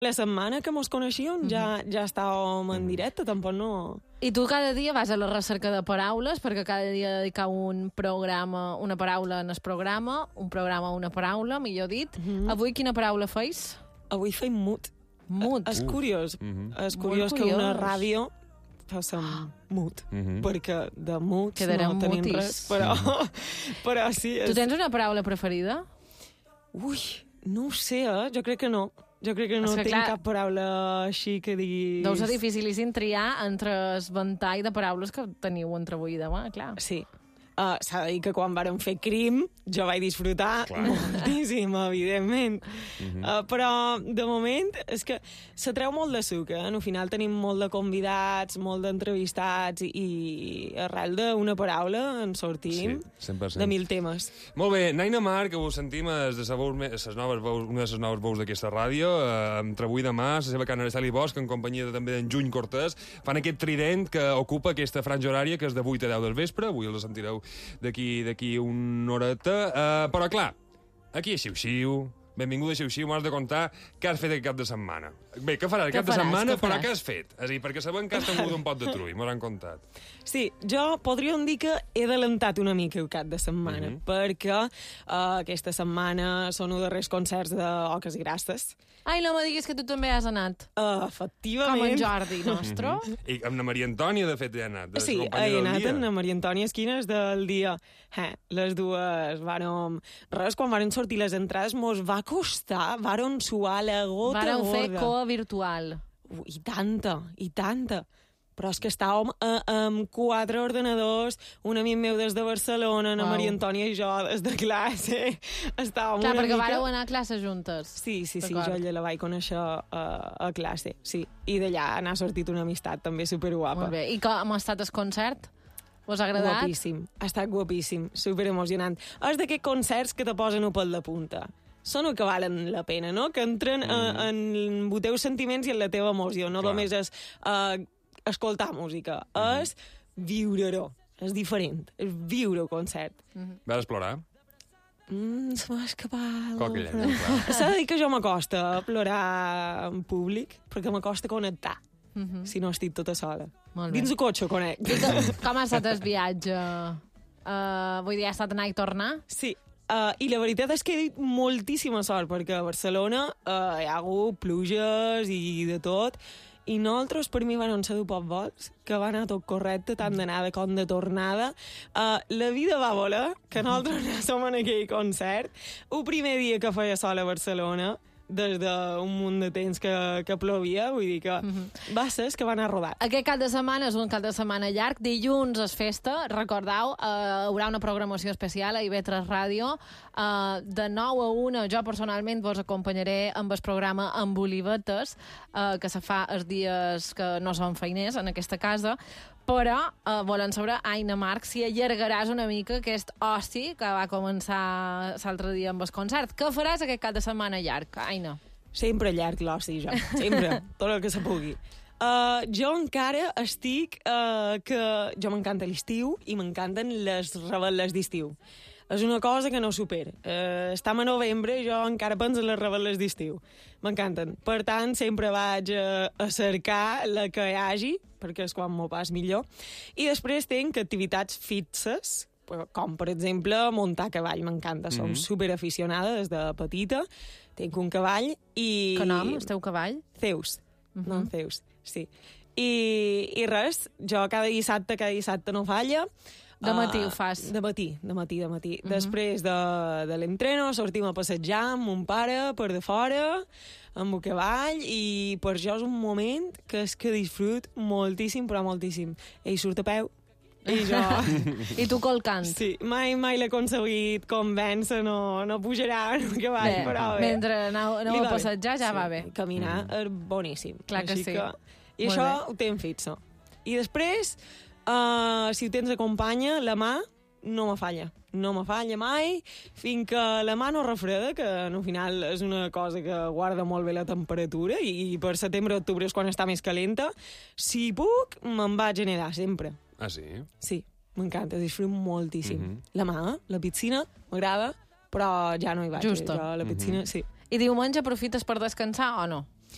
La setmana que mos coneixíem ja estàvem en directe, tampoc no... I tu cada dia vas a la recerca de paraules, perquè cada dia dedicar un programa, una paraula en el programa, un programa a una paraula, millor dit. Avui quina paraula feis? Avui feim mut. Mut. És curiós. És curiós que una ràdio fem mut, perquè de mut Quedarem no tenim mutis. res, però sí... Tu tens una paraula preferida? Ui, no ho sé, Jo crec que no. Jo crec que no tinc cap paraula així que diguis... Deu ser dificilíssim triar entre el ventall de paraules que teniu entre avui i demà, clar. Sí. S'ha de dir que quan vàrem fer Crim jo vaig disfrutar moltíssim, evidentment. Però, de moment, és que se treu molt de suc, Al final tenim molt de convidats, molt d'entrevistats i arrel d'una paraula en sortim de 1000 temes. Molt bé, Naina Mar, que ho sentim una de les noves veus d'aquesta ràdio, entre avui i demà, la seva canal Esteli Bosch, en companyia també d'en Juny Cortés, fan aquest trident que ocupa aquesta franja horària, que és de 8 a 10 del vespre, avui la sentireu d'aquí una horeta. Però, clar, aquí a Xiu-Xiu, benvinguda a Xiu-Xiu, m'has de contar què has fet aquest cap de setmana. Bé, què faràs aquest cap de setmana, però què has fet? És a dir, perquè sabem que has tingut un pot de trull, m'ho han contat. Sí, jo podríem dir que he adelantat una mica el cap de setmana, perquè aquesta setmana són els darrers concerts d'Oques i Grasses. Ai, no me diguis que tu també has anat. Efectivament. Com en Jordi, nostre. I amb la Maria Antònia, de fet, he anat. Sí, he anat amb la Maria Antònia Esquines del dia. Les dues vàrem... Res, quan varen sortir les entrades, mos va costar, varen suar la gota gorda. Varen fer coa virtual. I tanta. Però és que estàvem amb 4 ordenadors, un amic meu des de Barcelona, la Maria Antònia i jo des de classe. Estàvem clar, una perquè mica... vareu anar a classe juntes. Sí, jo ella la vaig conèixer a classe, sí. I d'allà n'ha sortit una amistat també superguapa. Molt bé. I com ha estat el concert? Us ha agradat? Guapíssim, ha estat guapíssim, superemocionant. És d'aquests concerts que te posen un pèl de punta. Són el que valen la pena, no? Que entren en els teus sentiments i en la teva emoció. No només és escoltar música, és viure-ho. És diferent, és viure el concert. Vas explorar? Se m'ha escapat... Coquillena, clar. S'ha de dir que jo m'acosta a plorar en públic, perquè m'acosta connectar, si no estic tota sola. Dins el cotxe connecto. Com ha estat el viatge? Vull dir, ha estat anar i tornar? Sí. I la veritat és que he dit moltíssima sort, perquè a Barcelona hi ha hagut pluges i de tot, i nosaltres, per mi, van ser pocs vols, que va anar tot correcte, tant d'anada com de tornada. La vida va voler, que nosaltres ja som en aquell concert. El primer dia que feia sol a Barcelona, des d'un munt de temps que plovia, vull dir que va ser que va anar rodat. Aquest cap de setmana és un cap de setmana llarg. Dilluns és festa, recordeu, hi haurà una programació especial a IB3 Ràdio. De 9 a 1, jo personalment vos acompanyaré amb el programa amb olivetes, que se fa els dies que no són feiners en aquesta casa, però volem saber, Aina Marc, si allargaràs una mica aquest oci que va començar l'altre dia amb el concert. Què faràs aquest cap de setmana llarg, Aina? Sempre llarg l'oci, jo. Sempre. Tot el que se pugui. Jo encara estic... que jo m'encanta l'estiu i m'encanten les rebel·les d'estiu. És una cosa que no supera. Estem a novembre i jo encara penso en les rebel·les d'estiu. M'encanten. Per tant, sempre vaig a cercar la que hi hagi, perquè és quan m'ho pas millor. I després tinc activitats fixes, com, per exemple, muntar a cavall. M'encanta. Som superaficionada des de petita. Tinc un cavall i... Que nom, el teu cavall? Zeus. No, Zeus, sí. I res, jo cada dissabte no falla. De matí ho fas? De matí. Després de l'entreno sortim a passejar amb mon pare per de fora, amb el cavall, i per jo és un moment que és que disfrut moltíssim, però moltíssim. Ell surt a peu, i jo... I tu colcant. Sí, mai l'he aconseguit convèncer, no pujarà en un cavall, però bé. Mentre aneu a passejar ja va bé. Caminar és boníssim. Clar que sí. I això ho tens fixa. I després... si ho tens de companya, la mà no me falla. No me falla mai, fins que la mà no refreda, que al final és una cosa que guarda molt bé la temperatura, i per setembre-octubre és quan està més calenta. Si puc, me'n vaig a nedar sempre. Ah, sí? Sí, m'encanta, disfruto moltíssim. La mà, la piscina, m'agrada, però ja no hi vaig. Justo. La piscina, sí. I diumenge aprofites per descansar o no?